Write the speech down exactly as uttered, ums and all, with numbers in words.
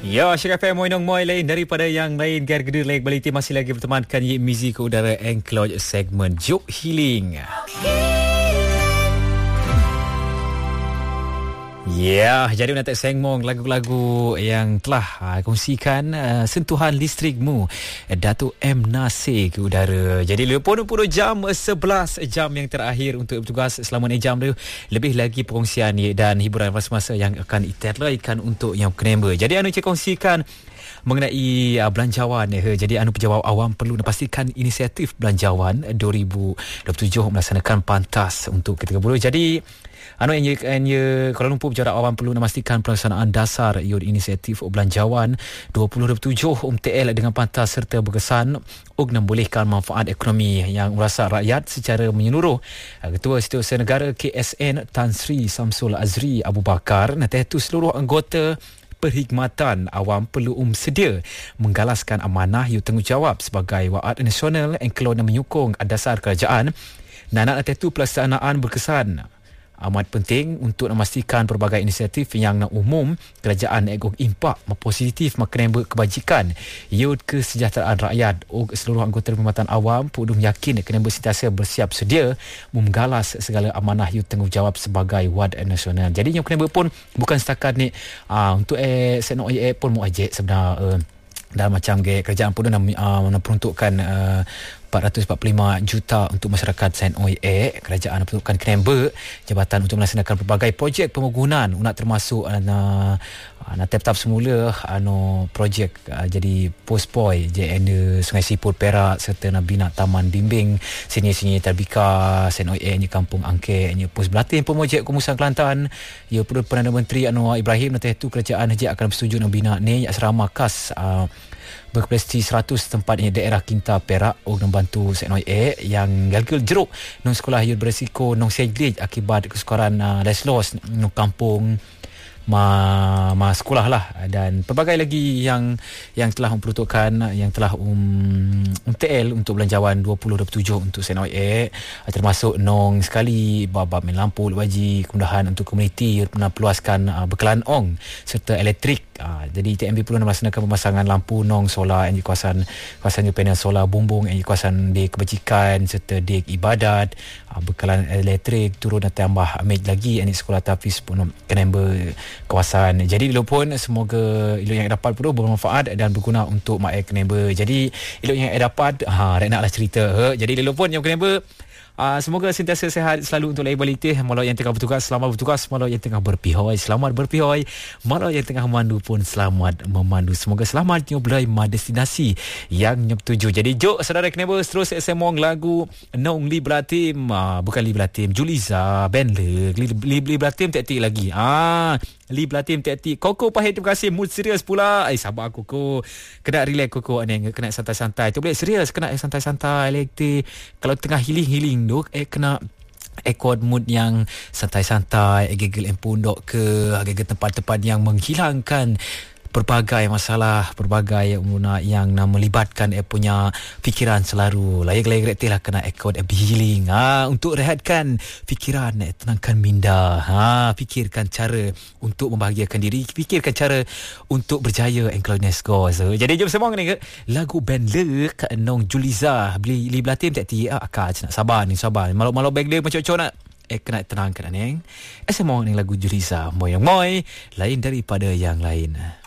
Ya, Syirah F M Moinong Moi lain daripada yang lain. Gar Gede Lek Baliti masih lagi bertemankan Ye Mizi ke udara Encloj segmen Juk Healing. Ya, yeah, jadi nak sengmong lagu-lagu yang telah uh, kongsikan uh, sentuhan listrikmu Datuk M Nasir ke udara. Jadi lepas dua puluh jam, sebelas jam yang terakhir untuk bertugas selama enam jam tu. Lebih lagi perkongsian dan hiburan masa-masa yang akan diteraikan untuk yang member. Jadi anu saya kongsikan mengenai uh, belanjawan ya. Jadi anu pejabat awam perlu pastikan inisiatif belanjawan dua ribu dua puluh tujuh melaksanakan pantas untuk ke tiga puluh. Jadi anu yang yang Kuala Lumpur pejabat awam perlu memastikan pelaksanaan dasar iud inisiatif belanjawan dua ribu dua puluh tujuh U M T L dengan pantas serta berkesan untuk membolehkan manfaat ekonomi yang merasa rakyat secara menyeluruh. Ketua Setiausaha Negara K S N Tan Sri Samsul Azri Abu Bakar itu seluruh anggota perkhidmatan awam perlu um sedia menggalaskan amanah iut tanggungjawab sebagai waad nasional yang kelona menyokong dasar kerajaan dan nak itu pelaksanaan berkesan amat penting untuk memastikan pelbagai inisiatif yang umum kerajaan egok impak positif makan kebajikan iut kesejahteraan rakyat. Seluruh anggota perkhidmatan awam perlu yakin kena sentiasa bersiap sedia menggalas segala amanah iut tanggungjawab sebagai wad nasional. Jadi yang kena pun bukan setakat ni uh, untuk eh Sen O I A pun mau ajak sebenarnya uh, dan macam ke kerajaan pun nak uh, peruntukkan uh, empat ratus empat puluh lima juta untuk masyarakat Sen O I A. Kerajaan peruntukkan Kenember jabatan untuk melaksanakan pelbagai projek pembangunan nak termasuk uh, nak tetap semula anu projek uh, jadi postboy J N Sungai Siput Perak serta nak bina taman bimbing sini-sini terbika Sen O I A ni kampung Angke ni pos Belatin pemojek Kemusan Kelantan. Ya perlu Perdana Menteri Anwar Ibrahim nanti itu kerajaan haji akan bersetuju nak bina ni asrama khas uh, berkapasiti seratus tempat di daerah Kinta Perak untuk membantu Sen O I A yang galgal jeruk non sekolah iut berisiko non segrej akibat kesukaran uh, leslos non kampung ma, ma sekolah lah dan pelbagai lagi yang yang telah memperuntukkan yang telah um, U M T L untuk belanjawan dua ribu dua puluh tujuh untuk Sen O I A termasuk nong sekali bab main lampu baji kemudahan untuk komuniti pernah peluaskan uh, bekalan ong serta elektrik. Uh, jadi T M B perlu melaksanakan pemasangan lampu nong solar yang di kawasan kawasan panel solar bumbung yang di kawasan di kebajikan serta di ibadat uh, bekalan elektrik turun dan tambah ambil lagi yang di sekolah tahfiz pun kena kawasan. Jadi dulu pun semoga ilmu yang dapat pun bermanfaat dan berguna untuk mak Kenember. Jadi ilmu yang dapat ha rek naklah cerita. He. Jadi dulu pun yang Kenember Uh, semoga sentiasa sihat selalu untuk lain baliti. Malau yang tengah bertugas selamat bertugas, malau yang tengah berpihoi selamat berpihoi, malau yang tengah memandu pun selamat memandu. Semoga selamat nyoblai ma destinasi yang nyep-tuju. Jadi jok saudara Kenember terus semong lagu Nong Li Belatim, uh, bukan Li Belatim, Juliza Ben Le Li, Li, Li Belatim tak lagi. Ah Li Belatim tak Koko pahit terima kasih mood serius pula. Eh sabar Koko. Kena relax Koko ni, kena santai-santai. Tu boleh serius kena santai-santai lekti. Kalau tengah healing-healing duk eh kena ekod mood yang santai-santai, gegel empundok ke gegel tempat-tempat yang menghilangkan berbagai masalah, berbagai umuna yang nak melibatkan eh punya fikiran selalu. Layak-layak rekti lah kena ekod eh healing. Ha, untuk rehatkan fikiran, eh, tenangkan minda. Ha, fikirkan cara untuk membahagiakan diri, fikirkan cara untuk berjaya Enclones Go. So, jadi jom semua ni ke lagu band Le kat Nong Juliza beli Li Belatim tak ti ah akak nak sabar ni sabar. Malau-malau bag dia macam-macam nak eh kena tenangkan neng. Eh semua ni lagu Juliza Moy Moy lain daripada yang lain.